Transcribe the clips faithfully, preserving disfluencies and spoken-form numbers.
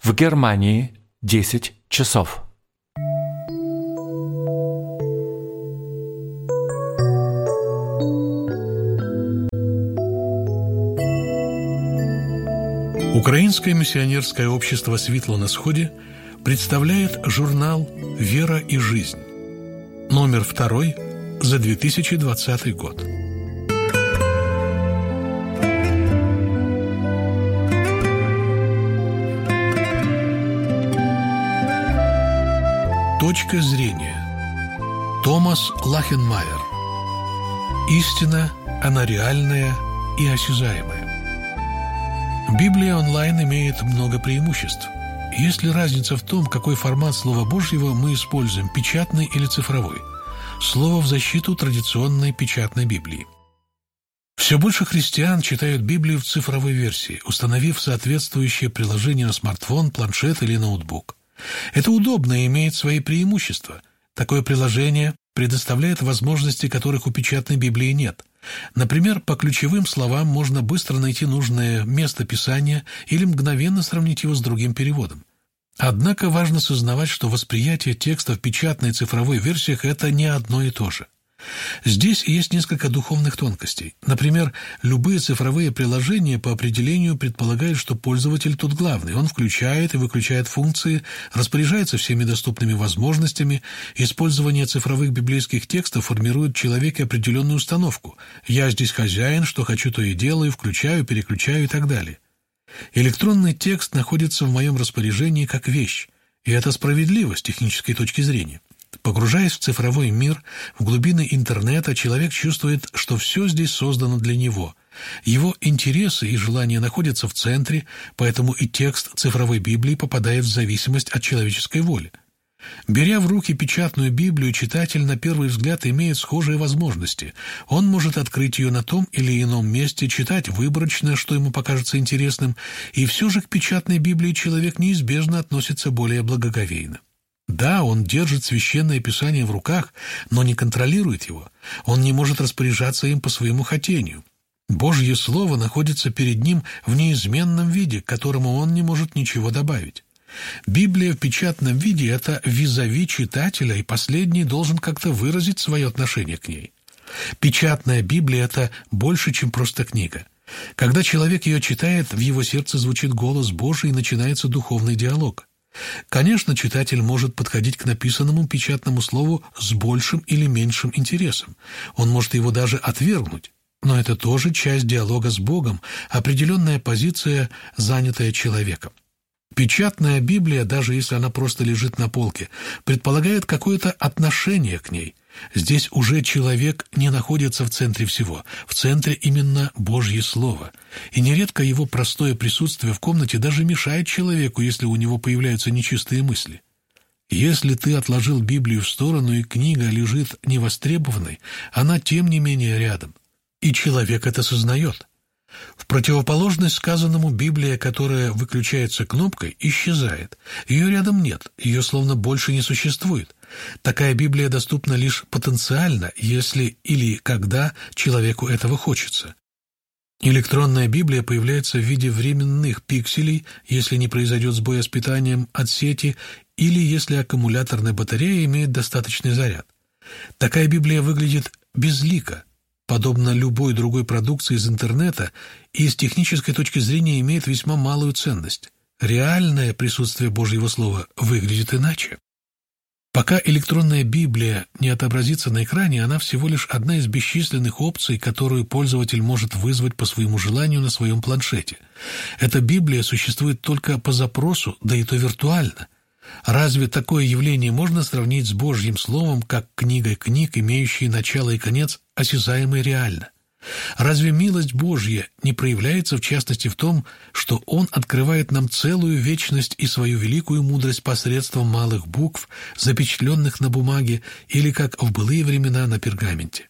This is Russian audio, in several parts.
В Германии десять часов. Украинское миссионерское общество «Светло на сходе» представляет журнал «Вера и жизнь», номер второй за две тысячи двадцатый год. Точка зрения. Томас Лахенмайер. Истина, она реальная и осязаемая. Библия онлайн имеет много преимуществ. Есть ли разница в том, какой формат Слова Божьего мы используем, печатный или цифровой? Слово в защиту традиционной печатной Библии. Все больше христиан читают Библию в цифровой версии, установив соответствующее приложение на смартфон, планшет или ноутбук. Это удобно и имеет свои преимущества. Такое приложение предоставляет возможности, которых у печатной Библии нет. Например, по ключевым словам можно быстро найти нужное место Писания или мгновенно сравнить его с другим переводом. Однако важно сознавать, что восприятие текста в печатной и цифровой версиях – это не одно и то же. Здесь есть несколько духовных тонкостей. Например, любые цифровые приложения по определению предполагают, что пользователь тут главный. Он включает и выключает функции, распоряжается всеми доступными возможностями. Использование цифровых библейских текстов формирует в человеке определенную установку. «Я здесь хозяин, что хочу, то и делаю, включаю, переключаю» и так далее. Электронный текст находится в моем распоряжении как вещь, и это справедливо с технической точки зрения. Погружаясь в цифровой мир, в глубины интернета, человек чувствует, что все здесь создано для него. Его интересы и желания находятся в центре, поэтому и текст цифровой Библии попадает в зависимость от человеческой воли. Беря в руки печатную Библию, читатель на первый взгляд имеет схожие возможности. Он может открыть ее на том или ином месте, читать выборочно, что ему покажется интересным, и все же к печатной Библии человек неизбежно относится более благоговейно. Да, он держит священное писание в руках, но не контролирует его. Он не может распоряжаться им по своему хотению. Божье Слово находится перед ним в неизменном виде, к которому он не может ничего добавить. Библия в печатном виде – это визави читателя, и последний должен как-то выразить свое отношение к ней. Печатная Библия – это больше, чем просто книга. Когда человек ее читает, в его сердце звучит голос Божий и начинается духовный диалог. Конечно, читатель может подходить к написанному печатному слову с большим или меньшим интересом. Он может его даже отвергнуть. Но это тоже часть диалога с Богом, определенная позиция, занятая человеком. Печатная Библия, даже если она просто лежит на полке, предполагает какое-то отношение к ней. Здесь уже человек не находится в центре всего. В центре именно Божье Слово. И нередко его простое присутствие в комнате даже мешает человеку, если у него появляются нечистые мысли. Если ты отложил Библию в сторону, и книга лежит невостребованной, она тем не менее рядом. И человек это сознает. В противоположность сказанному, Библия, которая выключается кнопкой, исчезает. Ее рядом нет, ее словно больше не существует. Такая Библия доступна лишь потенциально, если или когда человеку этого хочется. Электронная Библия появляется в виде временных пикселей, если не произойдет сбоя с питанием от сети, или если аккумуляторная батарея имеет достаточный заряд. Такая Библия выглядит безлико, подобно любой другой продукции из интернета, и с технической точки зрения имеет весьма малую ценность. Реальное присутствие Божьего Слова выглядит иначе. Пока электронная Библия не отобразится на экране, она всего лишь одна из бесчисленных опций, которую пользователь может вызвать по своему желанию на своем планшете. Эта Библия существует только по запросу, да и то виртуально. Разве такое явление можно сравнить с Божьим Словом, как книгой книг, имеющей начало и конец, осязаемой реально? Разве милость Божья не проявляется, в частности, в том, что Он открывает нам целую вечность и свою великую мудрость посредством малых букв, запечатленных на бумаге, или, как в былые времена, на пергаменте?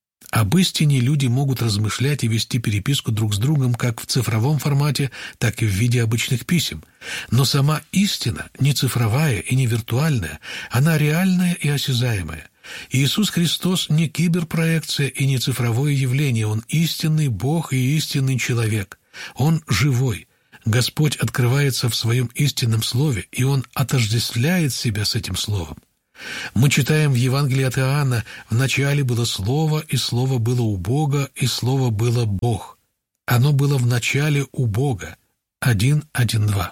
Об истине люди могут размышлять и вести переписку друг с другом как в цифровом формате, так и в виде обычных писем. Но сама истина не цифровая и не виртуальная, она реальная и осязаемая. Иисус Христос не киберпроекция и не цифровое явление, Он истинный Бог и истинный человек. Он живой. Господь открывается в Своем истинном Слове, и Он отождествляет себя с этим Словом. Мы читаем в Евангелии от Иоанна: «В начале было Слово, и Слово было у Бога, и Слово было Бог». Оно было в начале у Бога. один, один, два.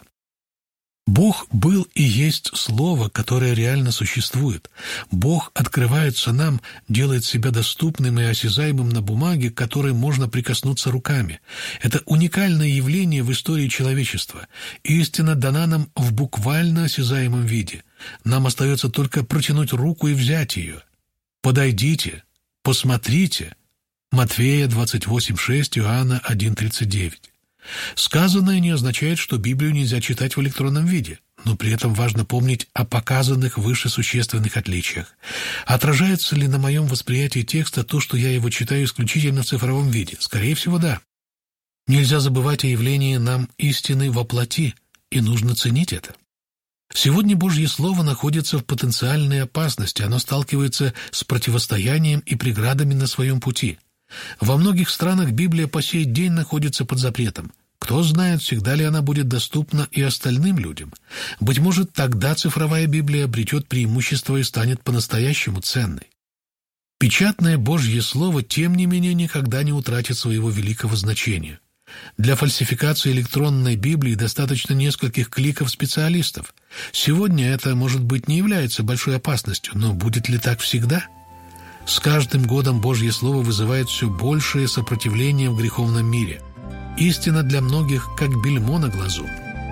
Бог был и есть Слово, которое реально существует. Бог открывается нам, делает себя доступным и осязаемым на бумаге, к которой можно прикоснуться руками. Это уникальное явление в истории человечества. Истина дана нам в буквально осязаемом виде. Нам остается только протянуть руку и взять ее. «Подойдите, посмотрите». Матфея двадцать восемь шесть, Иоанна один тридцать девять. Сказанное не означает, что Библию нельзя читать в электронном виде, но при этом важно помнить о показанных выше существенных отличиях. Отражается ли на моем восприятии текста то, что я его читаю исключительно в цифровом виде? Скорее всего, да. Нельзя забывать о явлении нам истины во плоти, и нужно ценить это. Сегодня Божье Слово находится в потенциальной опасности, оно сталкивается с противостоянием и преградами на своем пути. Во многих странах Библия по сей день находится под запретом. Кто знает, всегда ли она будет доступна и остальным людям. Быть может, тогда цифровая Библия обретет преимущество и станет по-настоящему ценной. Печатное Божье Слово, тем не менее, никогда не утратит своего великого значения. Для фальсификации электронной Библии достаточно нескольких кликов специалистов. Сегодня это, может быть, не является большой опасностью, но будет ли так всегда? С каждым годом Божье Слово вызывает все большее сопротивление в греховном мире. Истина для многих как бельмо на глазу.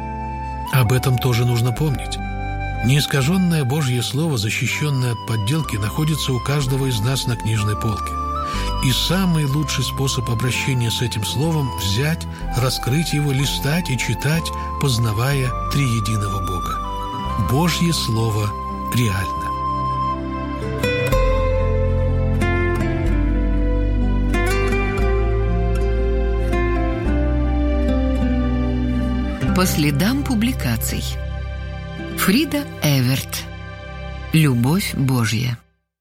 Об этом тоже нужно помнить. Неискаженное Божье Слово, защищенное от подделки, находится у каждого из нас на книжной полке. И самый лучший способ обращения с этим Словом – взять, раскрыть его, листать и читать, познавая триединого Бога. Божье Слово реально. По следам публикаций. Фрида Эверт. Любовь Божья.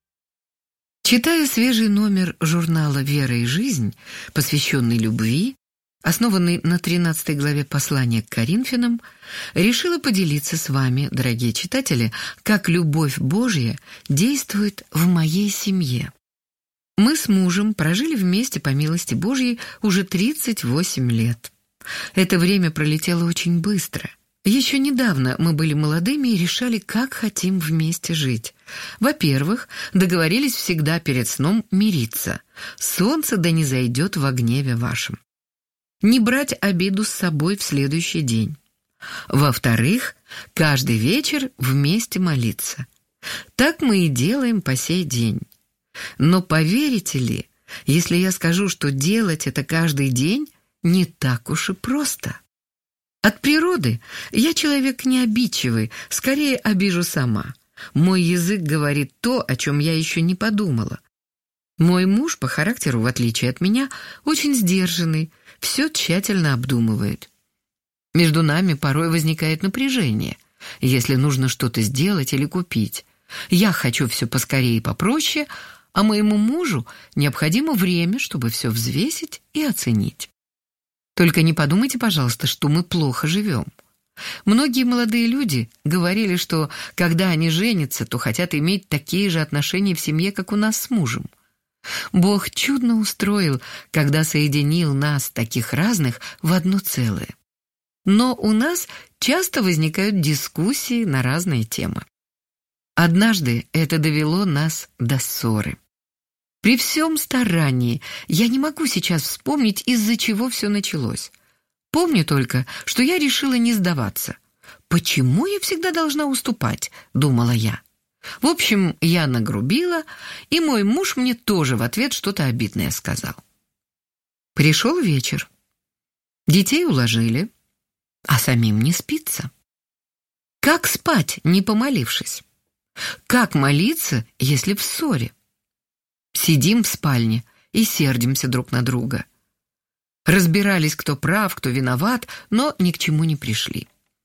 Читая свежий номер журнала «Вера и жизнь», посвященный любви, основанный на тринадцатой главе послания к Коринфянам, решила поделиться с вами, дорогие читатели, как любовь Божья действует в моей семье. Мы с мужем прожили вместе по милости Божьей уже тридцать восемь лет. Это время пролетело очень быстро. Еще недавно мы были молодыми и решали, как хотим вместе жить. Во-первых, договорились всегда перед сном мириться. Солнце да не зайдет во гневе вашем. Не брать обиду с собой в следующий день. Во-вторых, каждый вечер вместе молиться. Так мы и делаем по сей день. Но поверите ли, если я скажу, что делать это каждый день не так уж и просто. От природы я человек не обидчивый, скорее обижу сама. Мой язык говорит то, о чем я еще не подумала. Мой муж, по характеру, в отличие от меня, очень сдержанный, все тщательно обдумывает. Между нами порой возникает напряжение, если нужно что-то сделать или купить. Я хочу все поскорее и попроще, а моему мужу необходимо время, чтобы все взвесить и оценить. Только не подумайте, пожалуйста, что мы плохо живем. Многие молодые люди говорили, что когда они женятся, то хотят иметь такие же отношения в семье, как у нас с мужем. Бог чудно устроил, когда соединил нас, таких разных, в одно целое. Но у нас часто возникают дискуссии на разные темы. Однажды это довело нас до ссоры. При всем старании я не могу сейчас вспомнить, из-за чего все началось. Помню только, что я решила не сдаваться. «Почему я всегда должна уступать?» — думала я. В общем, я нагрубила, и мой муж мне тоже в ответ что-то обидное сказал. Пришел вечер. Детей уложили, а самим не спится. Как спать, не помолившись? Как молиться, если в ссоре? Сидим в спальне и сердимся друг на друга. Разбирались, кто прав, кто виноват, но ни к чему не пришли.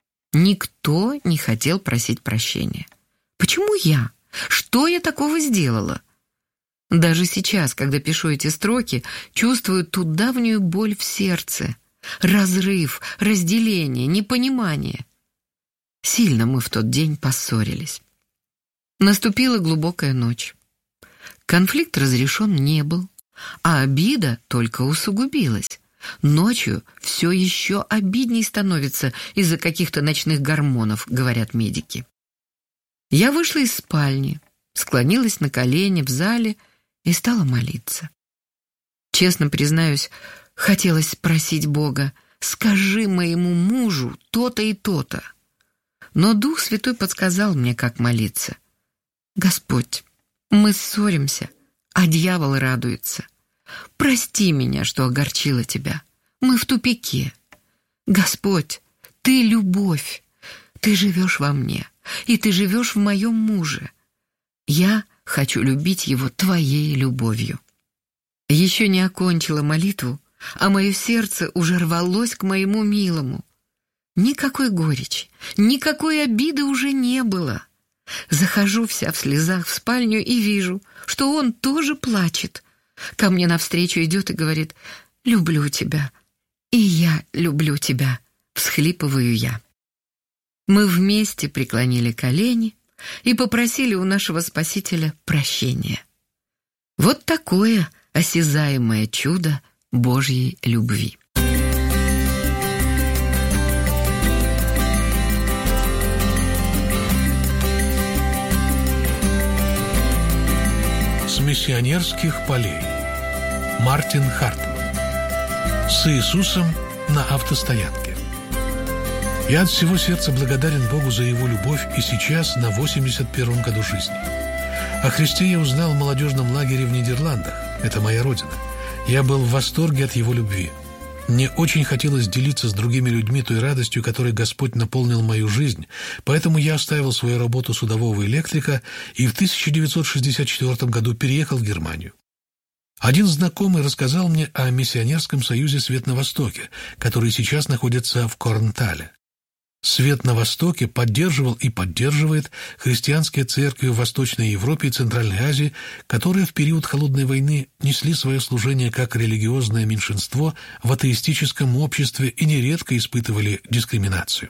Никто не хотел просить прощения. Почему я? Что я такого сделала? Даже сейчас, когда пишу эти строки, чувствую ту давнюю боль в сердце. разрыв, разделение, непонимание. Сильно мы в тот день поссорились. Наступила глубокая ночь. Конфликт разрешен не был, а обида только усугубилась. Ночью все еще обидней становится из-за каких-то ночных гормонов, говорят медики. Я вышла из спальни, склонилась на колени в зале и стала молиться. Честно признаюсь, хотелось спросить Бога: «Скажи моему мужу то-то и то-то». Но Дух Святой подсказал мне, как молиться. «Господь, мы ссоримся, а дьявол радуется. Прости меня, что огорчила тебя. Мы в тупике. Господь, Ты — любовь. Ты живешь во мне, и Ты живешь в моем муже. Я хочу любить его Твоей любовью». Еще не окончила молитву, а мое сердце уже рвалось к моему милому. Никакой горечи, никакой обиды уже не было. Захожу вся в слезах в спальню и вижу, что он тоже плачет. Ко мне навстречу идет и говорит: «Люблю тебя, и я люблю тебя», — всхлипываю я. Мы вместе преклонили колени и попросили у нашего Спасителя прощения. Вот такое осязаемое чудо Божьей любви. С миссионерских полей. Мартин Хартман. С Иисусом на автостоянке. Я от всего сердца благодарен Богу за Его любовь и сейчас на восемьдесят первом году жизни. О Христе я узнал в молодежном лагере в Нидерландах. Это моя родина. Я был в восторге от Его любви. Мне очень хотелось делиться с другими людьми той радостью, которой Господь наполнил мою жизнь, поэтому я оставил свою работу судового электрика и в тысяча девятьсот шестьдесят четвёртом году переехал в Германию. Один знакомый рассказал мне о миссионерском союзе «Свет на Востоке», который сейчас находится в Корнтале. «Свет на Востоке» поддерживал и поддерживает христианские церкви в Восточной Европе и Центральной Азии, которые в период Холодной войны несли свое служение как религиозное меньшинство в атеистическом обществе и нередко испытывали дискриминацию.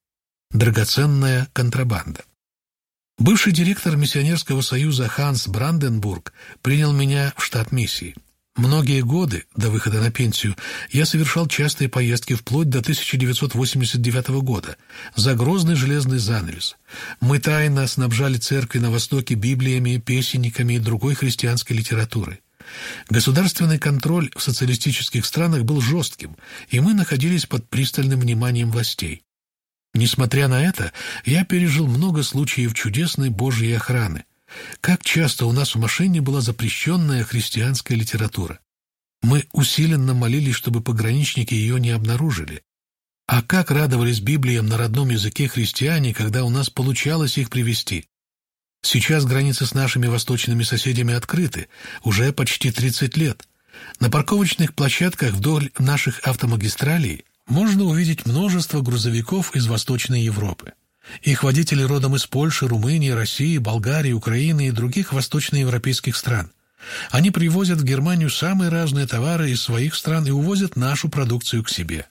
Драгоценная контрабанда. Бывший директор миссионерского союза Ханс Бранденбург принял меня в штат миссии. Многие годы, до выхода на пенсию, я совершал частые поездки вплоть до тысяча девятьсот восемьдесят девятого года, за грозный железный занавес. Мы тайно снабжали церкви на Востоке библиями, песенниками и другой христианской литературой. Государственный контроль в социалистических странах был жестким, и мы находились под пристальным вниманием властей. Несмотря на это, я пережил много случаев чудесной Божьей охраны. Как часто у нас в машине была запрещенная христианская литература. Мы усиленно молились, чтобы пограничники ее не обнаружили. А как радовались Библиям на родном языке христиане, когда у нас получалось их привезти. Сейчас границы с нашими восточными соседями открыты, уже почти тридцать лет. На парковочных площадках вдоль наших автомагистралей можно увидеть множество грузовиков из Восточной Европы. Их водители родом из Польши, Румынии, России, Болгарии, Украины и других восточноевропейских стран. Они привозят в Германию самые разные товары из своих стран и увозят нашу продукцию к себе.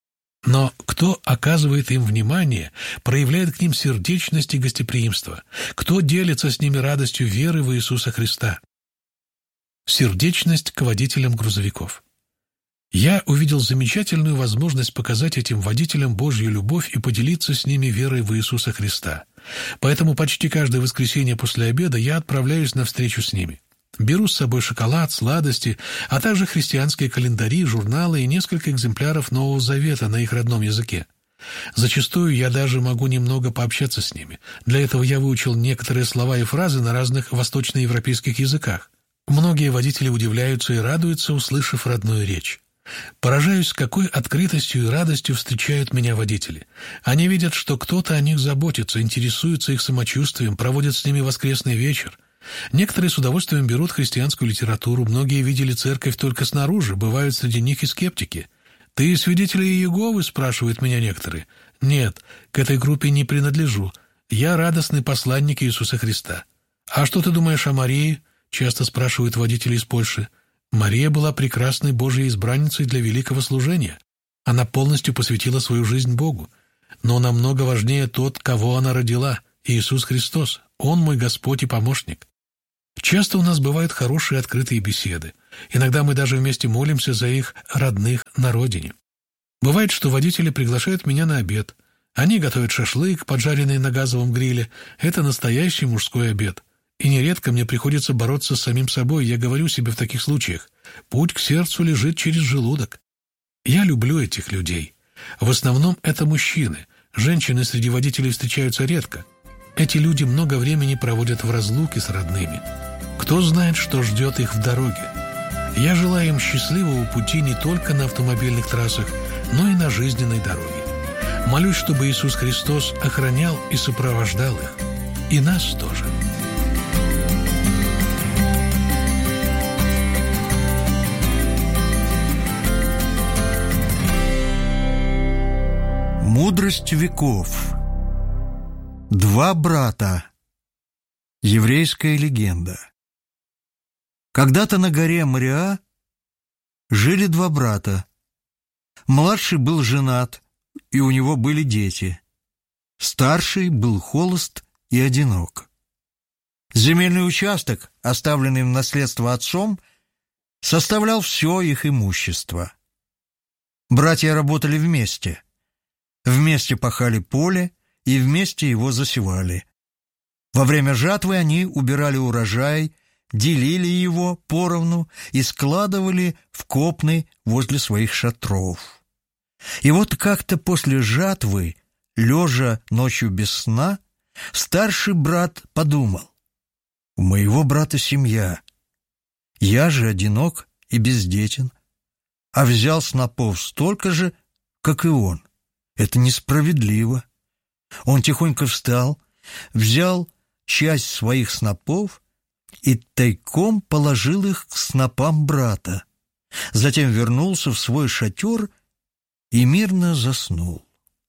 Но кто оказывает им внимание, проявляет к ним сердечность и гостеприимство? Кто делится с ними радостью веры в Иисуса Христа? Сердечность к водителям грузовиков. Я увидел замечательную возможность показать этим водителям Божью любовь и поделиться с ними верой в Иисуса Христа. Поэтому почти каждое воскресенье после обеда я отправляюсь на встречу с ними. Беру с собой шоколад, сладости, а также христианские календари, журналы и несколько экземпляров Нового Завета на их родном языке. Зачастую я даже могу немного пообщаться с ними. Для этого я выучил некоторые слова и фразы на разных восточноевропейских языках. Многие водители удивляются и радуются, услышав родную речь. Поражаюсь, с какой открытостью и радостью встречают меня водители. Они видят, что кто-то о них заботится, интересуется их самочувствием, проводят с ними воскресный вечер. Некоторые с удовольствием берут христианскую литературу, многие видели церковь только снаружи, бывают среди них и скептики. «Ты свидетель Иеговы?» — спрашивают меня некоторые. «Нет, к этой группе не принадлежу. Я радостный посланник Иисуса Христа». «А что ты думаешь о Марии?» — часто спрашивают водители из Польши. Мария была прекрасной Божьей избранницей для великого служения. Она полностью посвятила свою жизнь Богу. Но намного важнее тот, кого она родила – Иисус Христос. Он мой Господь и помощник. Часто у нас бывают хорошие открытые беседы. Иногда мы даже вместе молимся за их родных на родине. Бывает, что водители приглашают меня на обед. Они готовят шашлык, поджаренный на газовом гриле. Это настоящий мужской обед. И нередко мне приходится бороться с самим собой. Я говорю себе в таких случаях: путь к сердцу лежит через желудок. Я люблю этих людей. В основном это мужчины. Женщины среди водителей встречаются редко. Эти люди много времени проводят в разлуке с родными. Кто знает, что ждет их в дороге. Я желаю им счастливого пути не только на автомобильных трассах, но и на жизненной дороге. Молюсь, чтобы Иисус Христос охранял и сопровождал их. И нас тоже. Мудрость веков. Два брата. Еврейская легенда. Когда-то на горе Мориа жили два брата. Младший был женат, и у него были дети. Старший был холост и одинок. Земельный участок, оставленный в наследство отцом, составлял все их имущество. Братья работали вместе. Вместе пахали поле и вместе его засевали. Во время жатвы они убирали урожай, делили его поровну и складывали в копны возле своих шатров. И вот как-то после жатвы, лежа ночью без сна, старший брат подумал: у моего брата семья, я же одинок и бездетен, а взял снопов столько же, как и он. Это несправедливо. Он тихонько встал, взял часть своих снопов и тайком положил их к снопам брата. Затем вернулся в свой шатер и мирно заснул.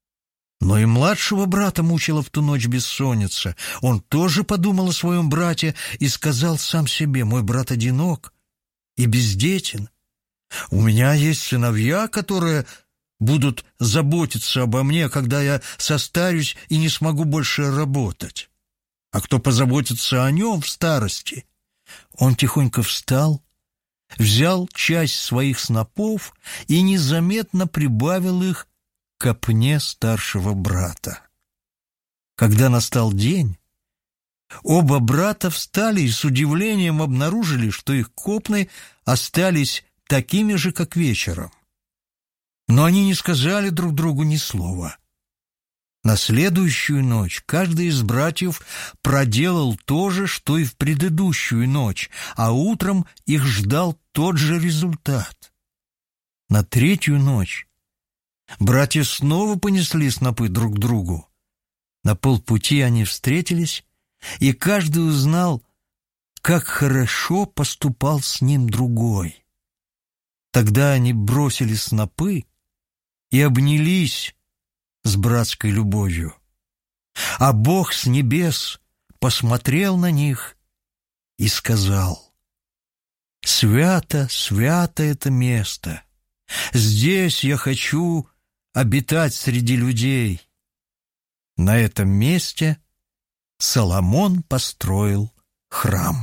Но и младшего брата мучила в ту ночь бессонница. Он тоже подумал о своем брате и сказал сам себе: мой брат одинок и бездетен. У меня есть сыновья, которые будут заботиться обо мне, когда я состарюсь и не смогу больше работать. А кто позаботится о нем в старости? Он тихонько встал, взял часть своих снопов и незаметно прибавил их к копне старшего брата. Когда настал день, оба брата встали и с удивлением обнаружили, что их копны остались такими же, как вечером. Но они не сказали друг другу ни слова. На следующую ночь каждый из братьев проделал то же, что и в предыдущую ночь, а утром их ждал тот же результат. На третью ночь братья снова понесли снопы друг к другу. На полпути они встретились, и каждый узнал, как хорошо поступал с ним другой. Тогда они бросили снопы и обнялись с братской любовью. А Бог с небес посмотрел на них и сказал: «Свято, свято это место! Здесь я хочу обитать среди людей». На этом месте Соломон построил храм.